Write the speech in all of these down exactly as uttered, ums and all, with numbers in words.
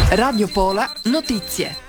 Radio Pola Notizie.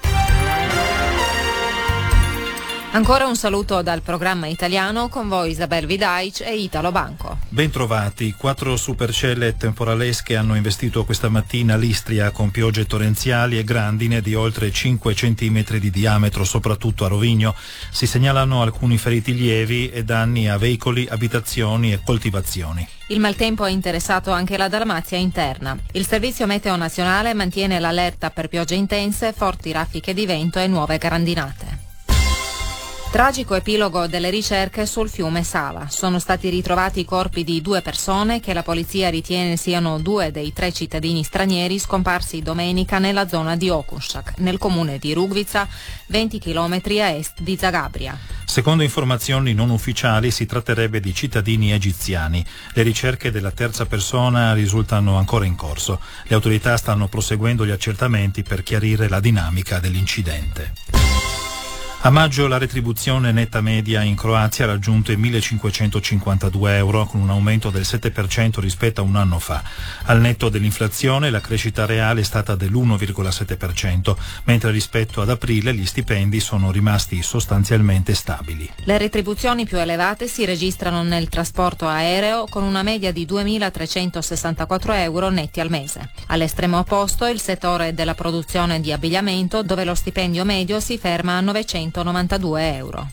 Ancora un saluto dal programma italiano, con voi Isabel Vidaic e Italo Banco. Bentrovati. Quattro supercelle temporalesche hanno investito questa mattina l'Istria con piogge torrenziali e grandine di oltre cinque centimetri di diametro, soprattutto a Rovigno. Si segnalano alcuni feriti lievi e danni a veicoli, abitazioni e coltivazioni. Il maltempo ha interessato anche la Dalmazia interna. Il Servizio Meteo Nazionale mantiene l'allerta per piogge intense, forti raffiche di vento e nuove grandinate. Tragico epilogo delle ricerche sul fiume Sava. Sono stati ritrovati i corpi di due persone che la polizia ritiene siano due dei tre cittadini stranieri scomparsi domenica nella zona di Okušak, nel comune di Rugvica, venti chilometri a est di Zagabria. Secondo informazioni non ufficiali si tratterebbe di cittadini egiziani. Le ricerche della terza persona risultano ancora in corso. Le autorità stanno proseguendo gli accertamenti per chiarire la dinamica dell'incidente. A maggio la retribuzione netta media in Croazia ha raggiunto i millecinquecentocinquantadue euro, con un aumento del sette per cento rispetto a un anno fa. Al netto dell'inflazione la crescita reale è stata dell'uno virgola sette per cento, mentre rispetto ad aprile gli stipendi sono rimasti sostanzialmente stabili. Le retribuzioni più elevate si registrano nel trasporto aereo, con una media di duemilatrecentosessantaquattro euro netti al mese. All'estremo opposto il settore della produzione di abbigliamento, dove lo stipendio medio si ferma a novecentonovantadue euro.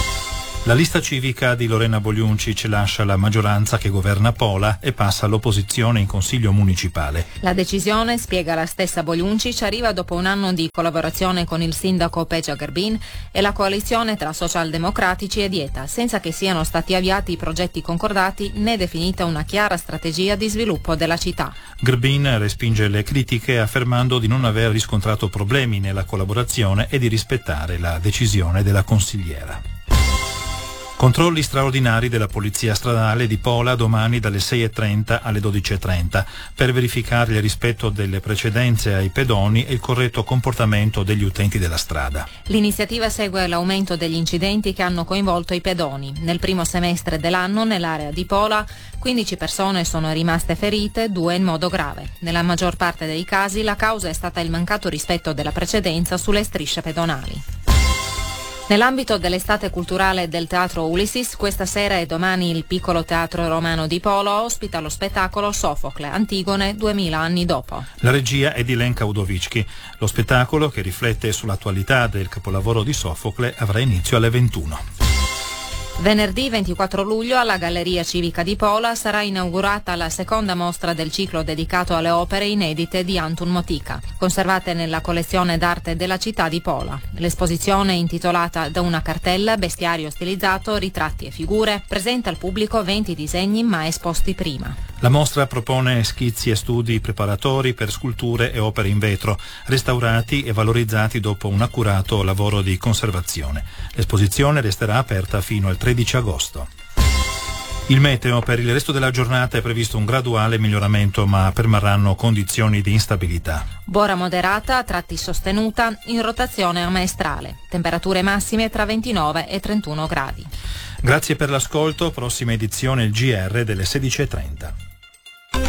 La lista civica di Lorena Bogliuncic lascia la maggioranza che governa Pola e passa all'opposizione in consiglio municipale. La decisione, spiega la stessa Bogliuncic, arriva dopo un anno di collaborazione con il sindaco Peja Grbin e la coalizione tra socialdemocratici e Dieta, senza che siano stati avviati i progetti concordati né definita una chiara strategia di sviluppo della città. Grbin respinge le critiche affermando di non aver riscontrato problemi nella collaborazione e di rispettare la decisione della consigliera. Controlli straordinari della Polizia Stradale di Pola domani dalle sei e trenta alle dodici e trenta per verificare il rispetto delle precedenze ai pedoni e il corretto comportamento degli utenti della strada. L'iniziativa segue l'aumento degli incidenti che hanno coinvolto i pedoni. Nel primo semestre dell'anno nell'area di Pola quindici persone sono rimaste ferite, due in modo grave. Nella maggior parte dei casi la causa è stata il mancato rispetto della precedenza sulle strisce pedonali. Nell'ambito dell'estate culturale del Teatro Ulysses, questa sera e domani il Piccolo Teatro Romano di Polo ospita lo spettacolo Sofocle, Antigone, duemila anni dopo. La regia è di Lenka Udovicki. Lo spettacolo, che riflette sull'attualità del capolavoro di Sofocle, avrà inizio alle ventuno. Venerdì ventiquattro luglio alla Galleria Civica di Pola sarà inaugurata la seconda mostra del ciclo dedicato alle opere inedite di Antun Motika, conservate nella collezione d'arte della città di Pola. L'esposizione, intitolata Da una cartella, bestiario stilizzato, ritratti e figure, presenta al pubblico venti disegni mai esposti prima. La mostra propone schizzi e studi preparatori per sculture e opere in vetro, restaurati e valorizzati dopo un accurato lavoro di conservazione. L'esposizione resterà aperta fino al tredici agosto. Il meteo: per il resto della giornata è previsto un graduale miglioramento, ma permarranno condizioni di instabilità. Bora moderata, a tratti sostenuta, in rotazione a maestrale. Temperature massime tra ventinove e trentuno gradi. Grazie per l'ascolto. Prossima edizione il G R delle sedici e trenta.